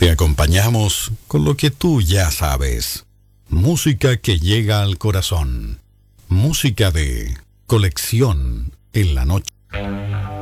Te acompañamos con lo que tú ya sabes. Música que llega al corazón. Música de colección en la noche.